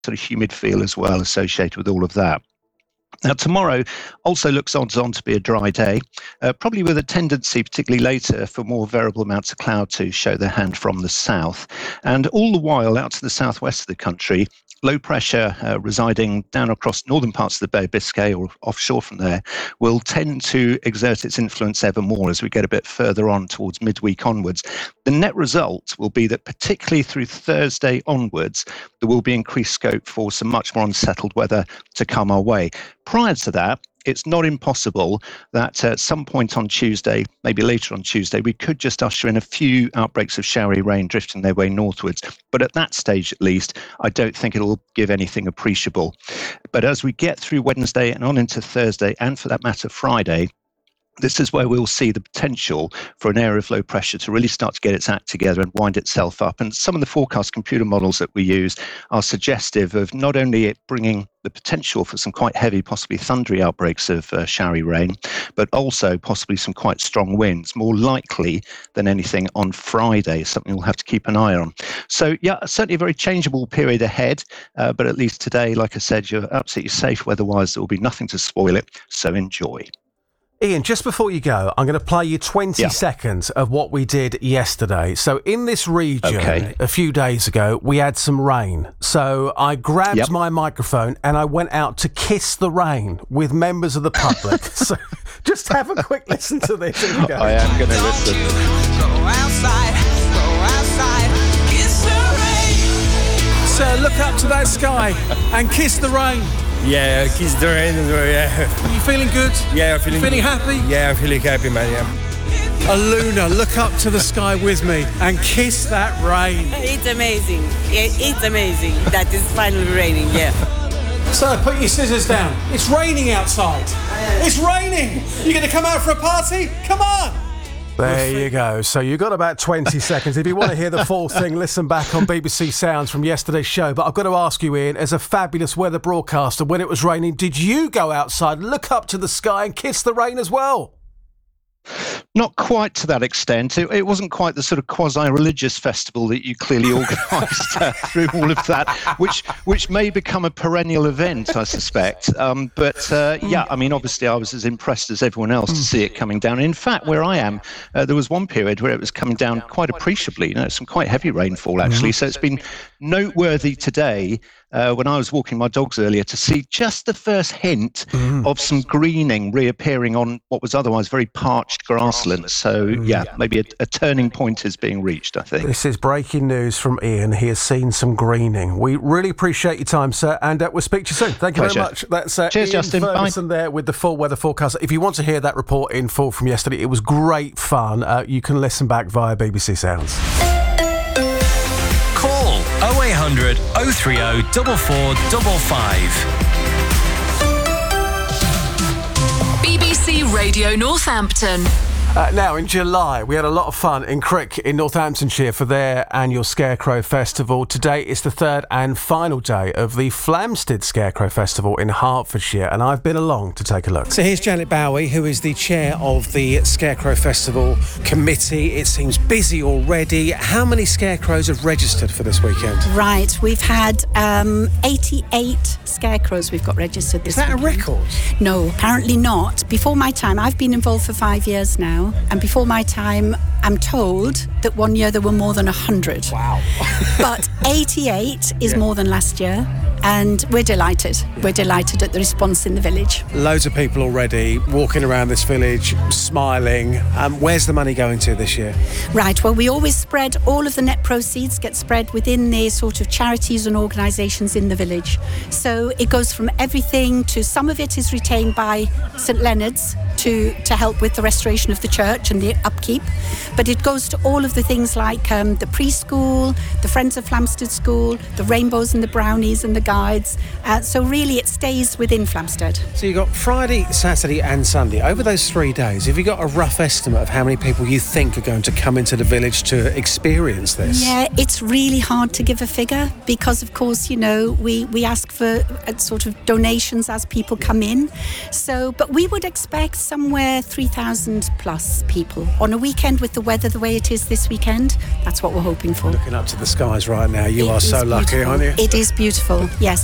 sort of humid feel as well associated with all of that. Now, tomorrow also looks odds on to be a dry day, probably with a tendency, particularly later, for more variable amounts of cloud to show their hand from the south. And all the while, out to the southwest of the country, low pressure residing down across northern parts of the Bay of Biscay or offshore from there will tend to exert its influence ever more as we get a bit further on towards midweek onwards. The net result will be that particularly through Thursday onwards, there will be increased scope for some much more unsettled weather to come our way. Prior to that, it's not impossible that at some point on Tuesday, maybe later on Tuesday, we could just usher in a few outbreaks of showery rain drifting their way northwards. But at that stage, at least, I don't think it'll give anything appreciable. But as we get through Wednesday and on into Thursday, and for that matter, Friday, this is where we'll see the potential for an area of low pressure to really start to get its act together and wind itself up. And some of the forecast computer models that we use are suggestive of not only it bringing the potential for some quite heavy, possibly thundery outbreaks of showery rain, but also possibly some quite strong winds, more likely than anything on Friday, something we'll have to keep an eye on. So, yeah, certainly a very changeable period ahead, but at least today, like I said, you're absolutely safe weather-wise. There will be nothing to spoil it, so enjoy. Ian, just before you go, I'm going to play you 20 seconds of what we did yesterday. So in this region, a few days ago, we had some rain. So I grabbed my microphone and I went out to kiss the rain with members of the public. So just have a quick listen to this. Here we go. I am going to listen. Go outside, kiss the rain. So look up to that sky and kiss the rain. Yeah, kiss the rain. Yeah. Are you feeling good? Yeah, I'm feeling happy? Yeah, I'm feeling happy, man. Yeah. Aluna, look up to the sky with me and kiss that rain. It's amazing. It's amazing that it's finally raining, yeah. So, put your scissors down. It's raining outside. It's raining. You going to come out for a party? Come on. There you go. So you got about 20 seconds. If you want to hear the full thing, listen back on BBC Sounds from yesterday's show. But I've got to ask you, Ian, as a fabulous weather broadcaster, when it was raining, did you go outside, look up to the sky and kiss the rain as well? Not quite to that extent. It wasn't quite the sort of quasi-religious festival that you clearly organised through all of that, which may become a perennial event, I suspect. Yeah, I mean, obviously I was as impressed as everyone else to see it coming down. In fact, where I am, there was one period where it was coming down quite appreciably, some quite heavy rainfall, actually. So it's been noteworthy today when I was walking my dogs earlier to see just the first hint of some greening reappearing on what was otherwise very parched grassland. So, yeah, maybe a turning point is being reached, I think. This is breaking news from Ian. He has seen some greening. We really appreciate your time, sir, and we'll speak to you soon. Thank you very much. That's Cheers, Ian Justin. Ferguson there with the full weather forecast. If you want to hear that report in full from yesterday, it was great fun. You can listen back via BBC Sounds. Call 0800 030 4455. BBC Radio Northampton. Now, in July, we had a lot of fun in Crick in Northamptonshire for their annual Scarecrow Festival. Today is the third and final day of the Flamstead Scarecrow Festival in Hertfordshire, and I've been along to take a look. So here's Janet Bowie, who is the chair of the Scarecrow Festival Committee. It seems busy already. How many scarecrows have registered for this weekend? Right, we've had 88 scarecrows we've got registered this weekend. Is that a record? No, apparently not. Before my time, I've been involved for 5 years now. And before my time, I'm told that one year there were more than 100. Wow. But 88 is more than last year. And we're delighted. We're delighted at the response in the village. Loads of people already walking around this village, smiling. Where's the money going to this year? Right, well, we always spread, all of the net proceeds get spread within the sort of charities and organisations in the village. So it goes from everything to, some of it is retained by St Leonard's to help with the restoration of the church and the upkeep. But it goes to all of the things like the preschool, the Friends of Flamstead School, the Rainbows and the Brownies and the Guides. So really it stays within Flamstead. So you've got Friday, Saturday and Sunday. Over those 3 days, have you got a rough estimate of how many people you think are going to come into the village to experience this? Yeah, it's really hard to give a figure because, of course, we ask for sort of donations as people come in. So, but we would expect somewhere 3,000 plus people. On a weekend with the weather the way it is this weekend, that's what we're hoping for. Looking up to the skies right now, you are so lucky, aren't you? It is beautiful.